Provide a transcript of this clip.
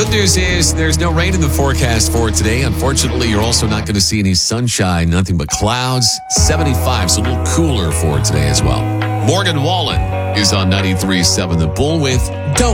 good news is there's no rain in the forecast for today. Unfortunately, you're also not going to see any sunshine, nothing but clouds. 75, so a little cooler for today as well. Morgan Wallen is on 93.7 The Bull with Don't